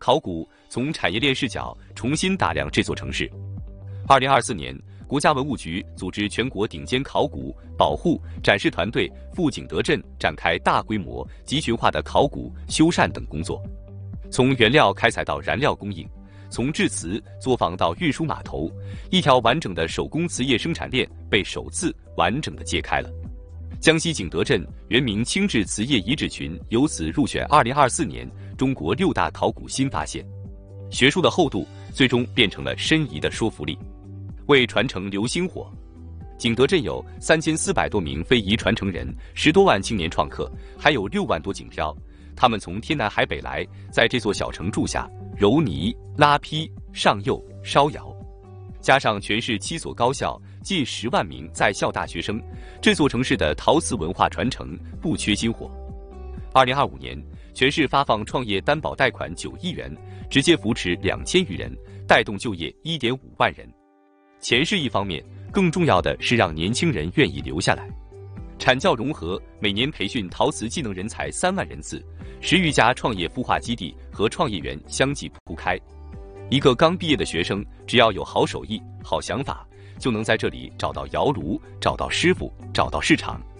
考古从产业链视角重新打量这座城市。2024年，国家文物局组织全国顶尖考古、保护、展示团队赴景德镇展开大规模集群化的考古、修缮等工作，从原料开采到燃料供应，从制瓷作坊到运输码头，一条完整的手工瓷业生产链被首次完整的揭开了。江西景德镇原名清治瓷业遗址群由此入选2024年中国6大考古新发现。学术的厚度最终变成了申遗的说服力。为传承留薪火，景德镇有3400多名非遗传承人，10多万青年创客，还有6万多景漂。他们从天南海北来，在这座小城住下，揉泥、拉坯、上釉、烧窑，加上全市7所高校，近10万名在校大学生，这座城市的陶瓷文化传承不缺薪火。2025年，全市发放创业担保贷款9亿元，直接扶持2000余人，带动就业1.5万人。钱是一方面，更重要的是让年轻人愿意留下来。产教融合，每年培训陶瓷技能人才3万人次，10余家创业孵化基地和创业园相继铺开。一个刚毕业的学生，只要有好手艺、好想法，就能在这里找到窑炉，找到师傅，找到市场。